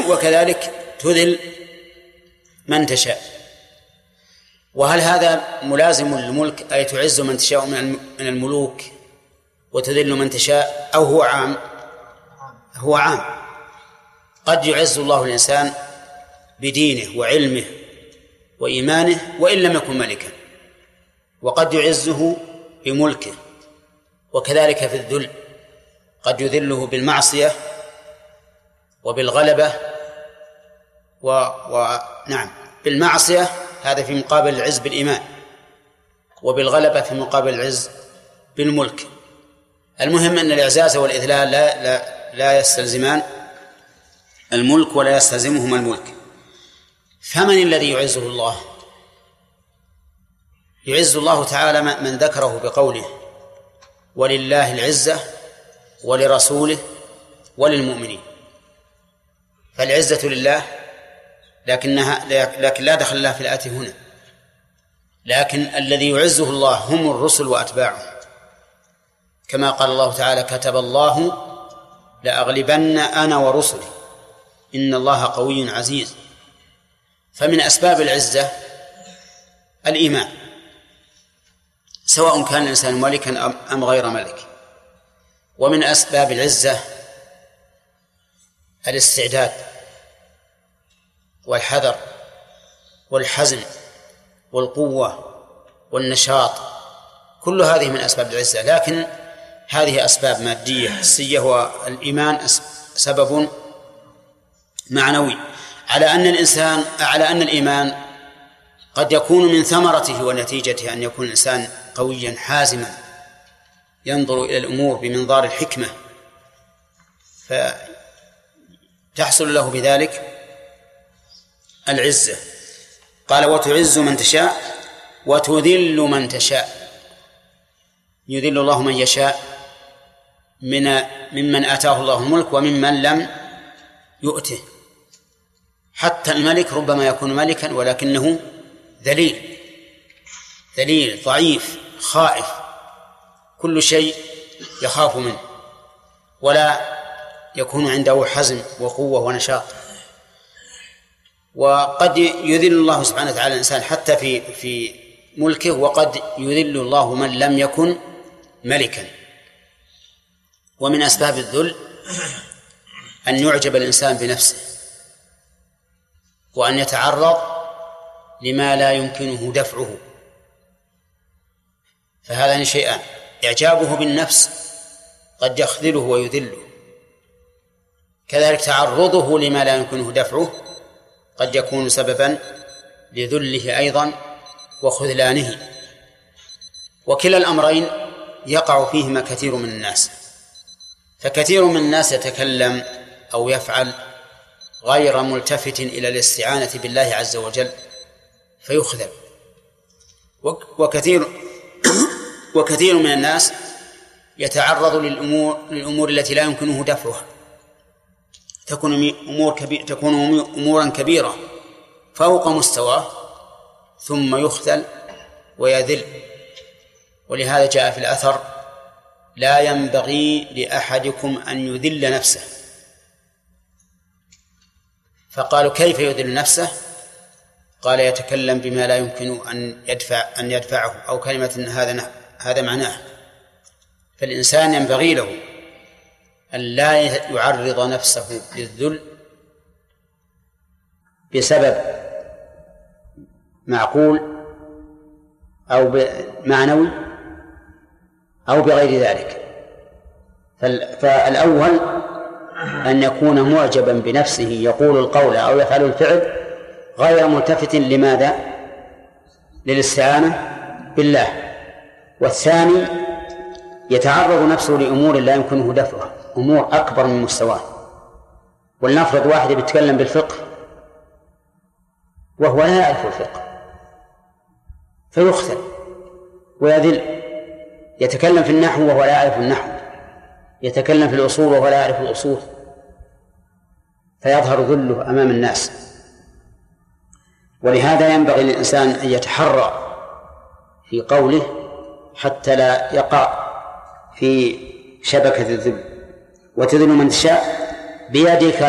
وكذلك تذل من تشاء. وهل هذا ملازم للملك، أي تعز من تشاء من الملوك وتذل من تشاء، أو هو عام؟ هو عام. قد يعز الله الإنسان بدينه وعلمه وإيمانه وإن لم يكن ملكا، وقد يعزه بملكه، وكذلك في الذل قد يذله بالمعصية وبالغلبة نعم بالمعصية، هذا في مقابل العز بالإيمان، وبالغلبة في مقابل العز بالملك. المهم أن الإعزاز والإذلال لا يستلزمان الملك ولا يستلزمهما الملك. فمن الذي يعزه الله؟ يعز الله تعالى من ذكره بقوله ولله العزة ولرسوله وللمؤمنين، فالعزة لله، لكن لا دخل لها في الآتي هنا. لكن الذي يعزه الله هم الرسل وأتباعه، كما قال الله تعالى كتب الله لأغلبن أنا ورسلي إن الله قوي عزيز. فمن أسباب العزة الإيمان، سواء كان الإنسان ملكا أم غير ملك. ومن أسباب العزة الاستعداد والحذر والحزم والقوة والنشاط، كل هذه من أسباب العزة. لكن هذه أسباب مادية حسية، والإيمان سبب معنوي، على أن الإيمان قد يكون من ثمرته ونتيجته أن يكون الإنسان قويا حازما ينظر إلى الأمور بمنظار الحكمة، فتحصل له بذلك العزة. قال وتعز من تشاء وتذل من تشاء. يذل الله من يشاء ممن آتاه الله الملك وممن لم يؤته. حتى الملك ربما يكون ملكا ولكنه ذليل ضعيف خائف، كل شيء يخاف منه، ولا يكون عنده حزم وقوة ونشاط. وقد يذل الله سبحانه وتعالى الإنسان حتى في ملكه، وقد يذل الله من لم يكن ملكا. ومن أسباب الذل أن يعجب الإنسان بنفسه، وأن يتعرض لما لا يمكنه دفعه. فهذان شيئان: إعجابه بالنفس قد يخذله ويذله، كذلك تعرضه لما لا يمكنه دفعه قد يكون سببا لذله أيضا وخذلانه. وكلا الأمرين يقع فيهما كثير من الناس، فكثير من الناس يتكلم أو يفعل غير ملتفت إلى الاستعانة بالله عز وجل فيخذل، وكثير من الناس يتعرض للأمور التي لا يمكنه دفعها، تكون أمورا كبيرة فوق مستواه ثم يخذل ويذل. ولهذا جاء في الأثر: لا ينبغي لأحدكم أن يذل نفسه. فقالوا: كيف يذل نفسه؟ قال: يتكلم بما لا يمكن أن يدفعه، أو كلمة هذا معناه. فالإنسان ينبغي له أن لا يعرض نفسه للذل بسبب معقول أو معنوي أو بغير ذلك. فالأول أن يكون معجبا بنفسه، يقول القول أو يفعل الفعل غير ملتفت لماذا؟ للاستعانة بالله. والثاني يتعرض نفسه لأمور لا يمكنه دفعها، أمور أكبر من مستواه. ولنفرض واحد يتكلم بالفقه وهو لا يعرف الفقه فيخذل ويذل، يتكلم في النحو وهو لا يعرف النحو، يتكلم في الأصول وهو لا يعرف الأصول، فيظهر ذله أمام الناس. ولهذا ينبغي للإنسان أن يتحرى في قوله حتى لا يقع في شبكة الذل. وتذل من تشاء بيدك